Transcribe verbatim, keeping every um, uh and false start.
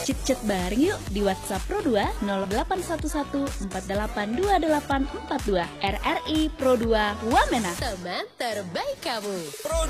Chat-chat bareng yuk di WhatsApp Pro dua nol delapan satu satu empat delapan dua delapan empat dua. R R I Pro dua Wamena. Teman terbaik kamu. Pro